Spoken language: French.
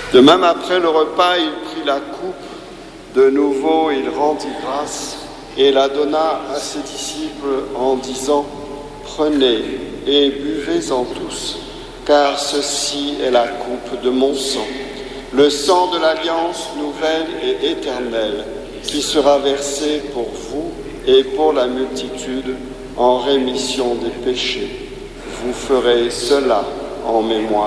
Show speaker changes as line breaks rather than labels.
De même, après le repas, il prit la coupe. De nouveau, il rendit grâce et la donna à ses disciples en disant : « Prenez et buvez-en tous, car ceci est la coupe de mon sang, le sang de l'alliance nouvelle et éternelle, qui sera versé pour vous et pour la multitude en rémission des péchés. Vous ferez cela en mémoire de moi. »